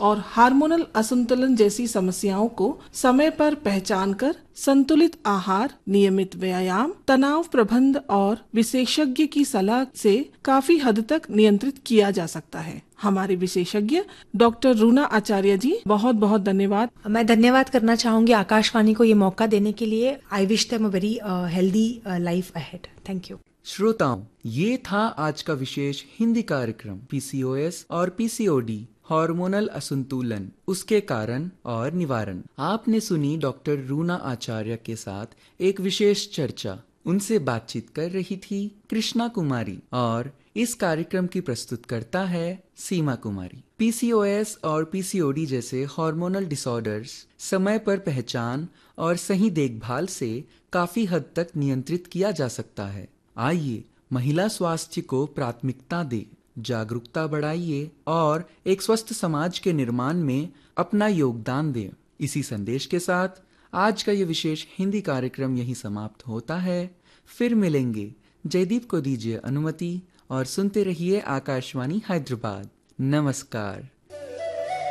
और हार्मोनल असंतुलन जैसी समस्याओं को समय पर पहचान कर संतुलित आहार, नियमित व्यायाम, तनाव प्रबंधन और विशेषज्ञ की सलाह से काफी हद तक नियंत्रित किया जा सकता है। हमारे विशेषज्ञ डॉक्टर रूना आचार्य जी, बहुत बहुत धन्यवाद। मैं धन्यवाद करना चाहूंगी आकाशवाणी को ये मौका देने के लिए। I wish them a very healthy life ahead. Thank you. श्रोताओं, ये था आज का विशेष हिंदी कार्यक्रम पीसीओएस और पीसीओडी हार्मोनल असंतुलन, उसके कारण और निवारण। आपने सुनी डॉक्टर रूना आचार्य के साथ एक विशेष चर्चा। उनसे बातचीत कर रही थी कृष्णा कुमारी और इस कार्यक्रम की प्रस्तुतकर्ता है सीमा कुमारी। पीसीओएस और पीसीओडी जैसे हार्मोनल डिसऑर्डर्स समय पर पहचान और सही देखभाल से काफी हद तक नियंत्रित किया जा सकता है। आइए महिला स्वास्थ्य को प्राथमिकता दे, जागरूकता बढ़ाइए और एक स्वस्थ समाज के निर्माण में अपना योगदान दें। इसी संदेश के साथ आज का ये विशेष हिंदी कार्यक्रम यहीं समाप्त होता है। फिर मिलेंगे। जयदीप को दीजिए अनुमति और सुनते रहिए आकाशवाणी हैदराबाद। नमस्कार।